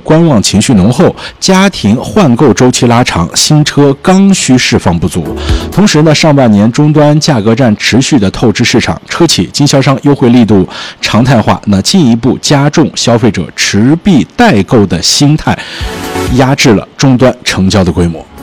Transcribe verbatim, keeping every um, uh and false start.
观望情绪浓厚，家庭换购周期拉长，新车刚需释放不足。同时呢，上半年终端价格战持续的透支市场，车企经销商优惠力度常态化，那进一步加重消费者持币待购的心态，压制了终端成交的规模。